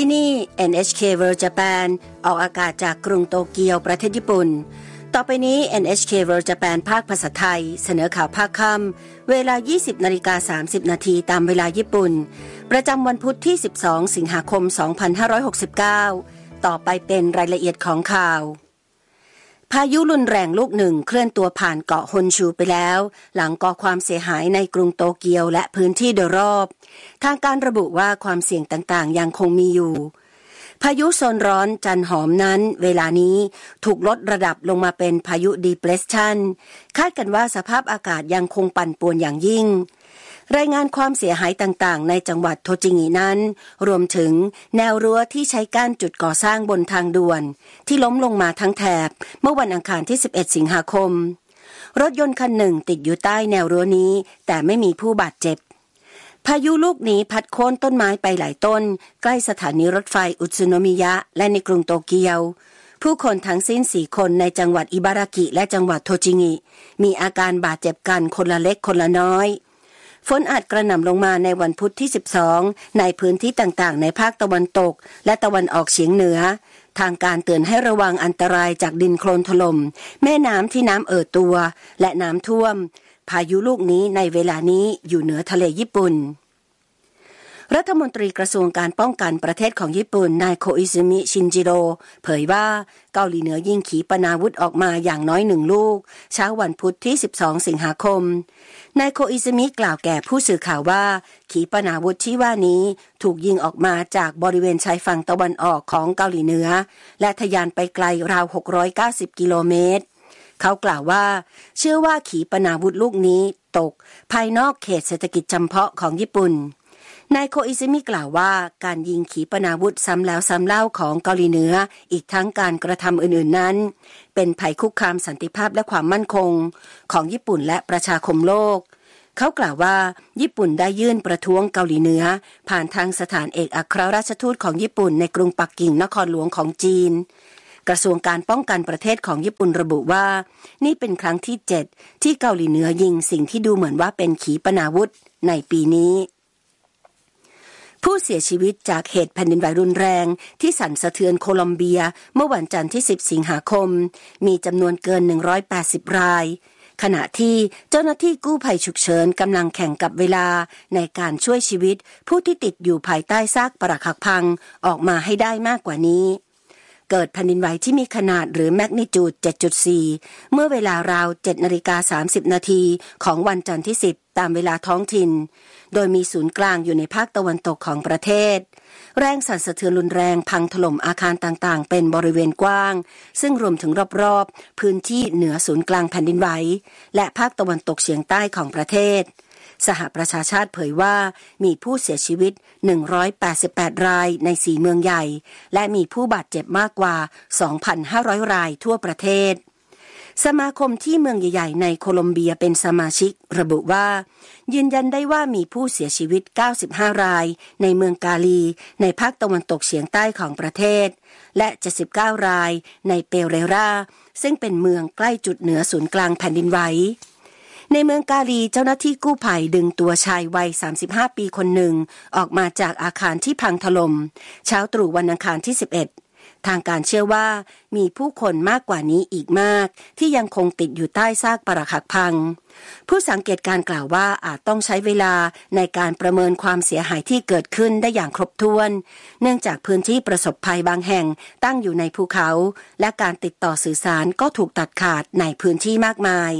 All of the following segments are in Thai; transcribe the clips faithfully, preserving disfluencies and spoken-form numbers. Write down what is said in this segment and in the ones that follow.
ที่นี่ เอ็น เอช เค World Japan ออกอากาศจากกรุงโตเกียวประเทศญี่ปุ่นต่อไปนี้ เอ็น เอช เค World Japan ภาคภาษาไทยเสนอข่าวภาคค่ำเวลา ยี่สิบนาฬิกาสามสิบนาทีตามเวลาญี่ปุ่นประจำวันพุธที่สิบสองสิงหาคมสองพันห้าร้อยหกสิบเก้าต่อไปเป็นรายละเอียดของข่าวพายุรุนแรงลูกหนึ่งเคลื่อนตัวผ่านเกาะฮอนชูไปแล้วหลังก่อความเสียหายในกรุงโตเกียวและพื้นที่โดยรอบทางการระบุว่าความเสี่ยงต่างๆยังคงมีอยู่พายุโซนร้อนจันหอมนั้นเวลานี้ถูกลดระดับลงมาเป็นพายุดีเพรสชันคาดกันว่าสภาพอากาศยังคงปั่นป่วนอย่างยิ่งรายงานความเสียหายต่างๆในจังหวัดโทจิงินั้นรวมถึงแนวรั้วที่ใช้กั้นจุดก่อสร้างบนทางด่วนที่ล้มลงมาทั้งแถบเมื่อวันอังคารที่สิบเอ็ดสิงหาคมรถยนต์คันหนึ่งติดอยู่ใต้แนวรั้วนี้แต่ไม่มีผู้บาดเจ็บพายุลูกนี้พัดโค่นต้นไม้ไปหลายต้นใกล้สถานีรถไฟอุตสึโนมิยะและในกรุงโตเกียวผู้คนทั้งสิ้นสี่คนในจังหวัดอิบารากิและจังหวัดโทจิงิมีอาการบาดเจ็บกันคนละเล็กคนละน้อยฝนอาจกระหน่ำลงมาในวันพุธที่สิบสองในพื้นที่ต่างๆในภาคตะวันตกและตะวันออกเฉียงเหนือทางการเตือนให้ระวังอันตรายจากดินโคลนถล่มแม่น้ำที่น้ำเอ่อตัวและน้ำท่วมพายุลูกนี้ในเวลานี้อยู่เหนือทะเลญี่ปุ่นรัฐมนตรีกระทรวงการป้องกันประเทศของญี่ปุ่นนายโคอิซึมิชินจิโร่เผยว่าเกาหลีเหนือยิงขีปนาวุธออกมาอย่างน้อยหนึ่งลูกเช้าวันพุธที่สิบสองสิงหาคมนายโคอิซึมิกล่าวแก่ผู้สื่อข่าวว่าขีปนาวุธที่ว่านี้ถูกยิงออกมาจากบริเวณชายฝั่งตะวันออกของเกาหลีเหนือและทะยานไปไกลราวหกร้อยเก้าสิบกิโลเมตรเขากล่าวว่าเชื่อว่าขีปนาวุธลูกนี้ตกภายนอกเขตเศรษฐกิจจำเพาะของญี่ปุ่นนายโคอิซึมิกล่าวว่าการยิงขีปนาวุธซ้ำแล้วซ้ำเล่าของเกาหลีเหนืออีกทั้งการกระทำอื่นๆนั้นเป็นภัยคุกคามสันติภาพและความมั่นคงของญี่ปุ่นและประชาคมโลกเขากล่าวว่าญี่ปุ่นได้ยื่นประท้วงเกาหลีเหนือผ่านทางสถานเอกอัครราชทูตของญี่ปุ่นในกรุงปักกิ่งนครหลวงของจีนกระทรวงการป้องกันประเทศของญี่ปุ่นระบุว่านี่เป็นครั้งที่เจ็ดที่เกาหลีเหนือยิงสิ่งที่ดูเหมือนว่าเป็นขีปนาวุธในปีนี้ผู้เสียชีวิตจากเหตุแผ่นดินไหวรุนแรงที่สั่นสะเทือนโคลอมเบียเมื่อวันจันทร์ที่สิบสิงหาคมมีจำนวนเกินหนึ่งร้อยแปดสิบรายขณะที่เจ้าหน้าที่กู้ภัยฉุกเฉินกำลังแข่งกับเวลาในการช่วยชีวิตผู้ที่ติดอยู่ภายใต้ซากปรักหักพังออกมาให้ได้มากกว่านี้เกิดแผ่นดินไหวที่มีขนาดหรือแมกนิจูด เจ็ดจุดสี่ เมื่อเวลาราว เจ็ดนาฬิกาสามสิบนาทีของวันจันทร์ที่สิบตามเวลาท้องถิ่นโดยมีศูนย์กลางอยู่ในภาคตะวันตกของประเทศแรงสั่นสะเทือนรุนแรงพังถล่มอาคารต่างๆเป็นบริเวณกว้างซึ่งรวมถึงรอบๆพื้นที่เหนือศูนย์กลางแผ่นดินไหวและภาคตะวันตกเฉียงใต้ของประเทศสหประชาชาติเผยว่ามีผู้เสียชีวิตหนึ่งร้อยแปดสิบแปดรายในสี่เมืองใหญ่และมีผู้บาดเจ็บมากกว่า สองพันห้าร้อย รายทั่วประเทศสมาคมที่เมืองใหญ่ๆในโคลอมเบียเป็นสมาชิกระบุว่ายืนยันได้ว่ามีผู้เสียชีวิตเก้าสิบห้ารายในเมืองกาลีในภาคตะวันตกเฉียงใต้ของประเทศและเจ็ดสิบเก้ารายในเปเรราซึ่งเป็นเมืองใกล้จุดเหนือศูนย์กลางแผ่นดินไหวในเมืองกาลีเจ้าหน้าที่กู้ภัยดึงตัวชายวัยสามสิบห้าปีคนหนึ่งออกมาจากอาคารที่พังถล่มเช้าตรู่วันอังคารที่สิบเอ็ดทางการเชื่อว่ามีผู้คนมากกว่านี้อีกมากที่ยังคงติดอยู่ใต้ซากปรักหักพังผู้สังเกตการกล่าวว่าอาจต้องใช้เวลาในการประเมินความเสียหายที่เกิดขึ้นได้อย่างครบถ้วนเนื่องจากพื้นที่ประสบภัยบางแห่งตั้งอยู่ในภูเขาและการติดต่อสื่อสารก็ถูกตัดขาดในพื้นที่มากมาย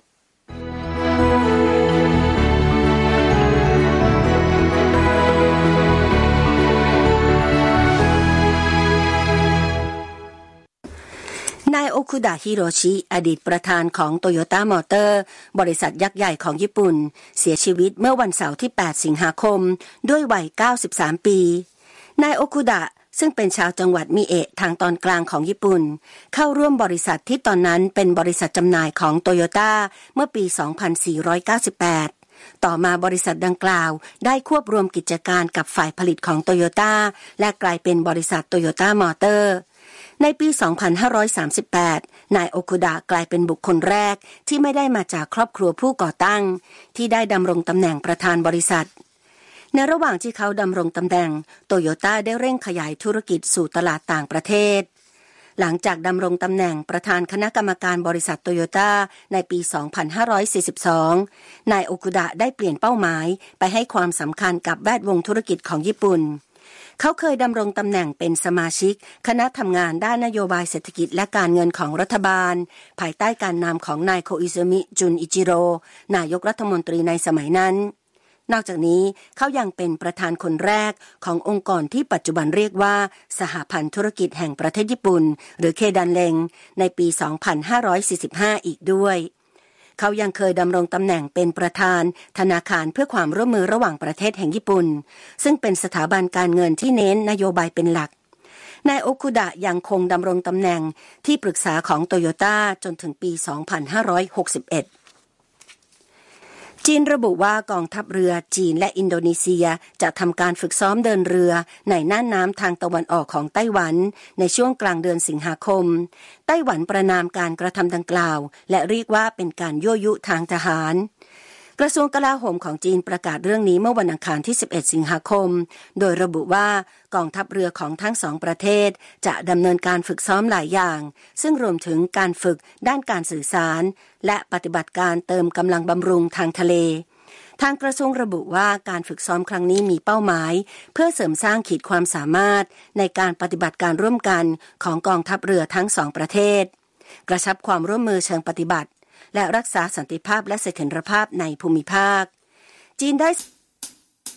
นายโอคุดะฮิโรชิอดีตประธานของโตโยต้ามอเตอร์บริษัทยักษ์ใหญ่ของญี่ปุ่นเสียชีวิตเมื่อวันเสาร์ที่แปดสิงหาคมด้วยวัยเก้าสิบสามปีนายโอคุดะซึ่งเป็นชาวจังหวัดมิเอะทางตอนกลางของญี่ปุ่นเข้าร่วมบริษัทที่ตอนนั้นเป็นบริษัทจำหน่ายของโตโยต้าเมื่อปีสองพันสี่ร้อยเก้าสิบแปดต่อมาบริษัทดังกล่าวได้ควบรวมกิจการกับฝ่ายผลิตของโตโยต้าและกลายเป็นบริษัทโตโยต้ามอเตอร์ในปีสองพันห้าร้อยสามสิบแปดนายโอคุดะกลายเป็นบุคคลแรกที่ไม่ได้มาจากครอบครัวผู้ก่อตั้งที่ได้ดำรงตำแหน่งประธานบริษัทในระหว่างที่เขาดำรงตำแหน่งโตโยต้าได้เร่งขยายธุรกิจสู่ตลาดต่างประเทศหลังจากดำรงตำแหน่งประธานคณะกรรมการบริษัทโตโยต้าในปี สองพันห้าร้อยสี่สิบสอง นายโอคุดะได้เปลี่ยนเป้าหมายไปให้ความสำคัญกับแวดวงธุรกิจของญี่ปุ่นเขาเคยดำรงตำแหน่งเป็นสมาชิกคณะทำงานด้านนโยบายเศรษฐกิจและการเงินของรัฐบาลภายใต้การนำของนายโคอิซึมิ จุนอิจิโร่ นายกรัฐมนตรีในสมัยนั้นนอกจากนี้เขายังเป็นประธานคนแรกขององค์กรที่ปัจจุบันเรียกว่าสหพันธ์ธุรกิจแห่งประเทศญี่ปุ่นหรือเคดันเลงในปี สองพันห้าร้อยสี่สิบห้า อีกด้วยเขายังเคยดำรงตำแหน่งเป็นประธานธนาคารเพื่อความร่วมมือระหว่างประเทศแห่งญี่ปุ่นซึ่งเป็นสถาบันการเงินที่เน้นนโยบายเป็นหลักนายโอคุดะยังคงดำรงตำแหน่งที่ปรึกษาของโตโยต้าจนถึงปี สองพันห้าร้อยหกสิบเอ็ดจีนระบุว่ากองทัพเรือจีนและอินโดนีเซียจะทำการฝึกซ้อมเดินเรือในน่านน้ำทางตะวันออกของไต้หวันในช่วงกลางเดือนสิงหาคมไต้หวันประณามการกระทำดังกล่าวและเรียกว่าเป็นการยั่วยุทางทหารกระทรวงกลาโหมของจีนประกาศเรื่องนี้เมื่อวันอังคารที่สิบเอ็ดสิงหาคมโดยระบุว่ากองทัพเรือของทั้งสองประเทศจะดำเนินการฝึกซ้อมหลายอย่างซึ่งรวมถึงการฝึกด้านการสื่อสารและปฏิบัติการเติมกำลังบำรุงทางทะเลทางกระทรวงระบุว่าการฝึกซ้อมครั้งนี้มีเป้าหมายเพื่อเสริมสร้างขีดความสามารถในการปฏิบัติการร่วมกันของกองทัพเรือทั้งสองประเทศกระชับความร่วมมือเชิงปฏิบัติและรักษาสันติภาพและเสถียรภาพในภูมิภาคจีนได้